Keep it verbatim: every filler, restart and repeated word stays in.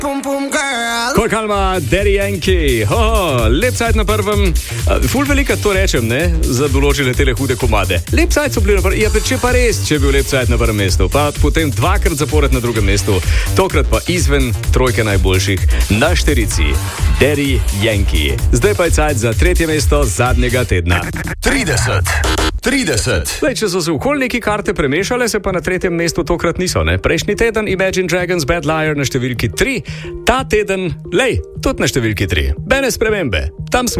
Kol kalma, Daddy Yankee, oh, lep sajt na prvem, ful velika to rečem, ne, za določene tele hude komade. Lep sajt so bili na prvem, ja, če pa res, če je bil lep sajt na prvem mestu, pa potem dvakrat zapored na drugem mestu, tokrat pa izven trojke najboljših, na šterici, Daddy Yankee. Zdaj pa je sajt za tretje mesto zadnjega tedna. trideset. trideset. Zdaj, če so se okoli neki karte premešale, se pa na tretjem mestu tokrat niso, ne. Prejšnji teden Imagine Dragons Bad Liar na številki tri, ta teden, lej, tudi na številki tri. Bene spremembe, tam smo.